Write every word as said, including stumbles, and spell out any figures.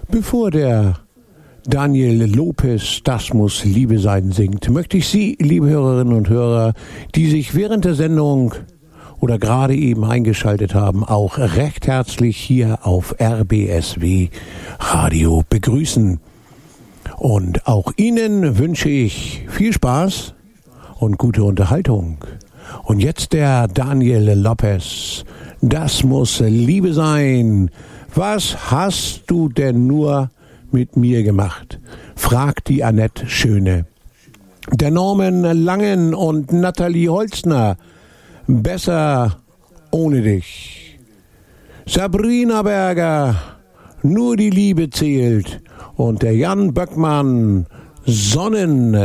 Bevor der Daniel Lopez Das muss Liebe sein singt, möchte ich Sie, liebe Hörerinnen und Hörer, die sich während der Sendung oder gerade eben eingeschaltet haben, auch recht herzlich hier auf R B S W Radio begrüßen. Und auch Ihnen wünsche ich viel Spaß und gute Unterhaltung. Und jetzt der Daniel Lopez. Das muss Liebe sein. Was hast du denn nur mit mir gemacht? Fragt die Annette Schöne. Der Norman Langen und Nathalie Holzner. Besser ohne dich. Sabrina Berger. Nur die Liebe zählt. Und der Jan Böckmann. Sonnen.